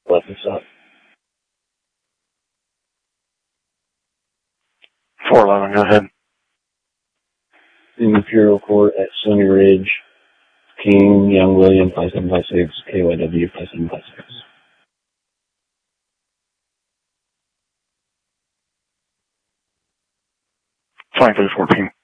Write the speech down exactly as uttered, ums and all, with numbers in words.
Let this up. four eleven, go ahead. Imperial Court at Sunny Ridge. King, Young William, five seven five six, K Y W, five seven five six. twenty-three fourteen.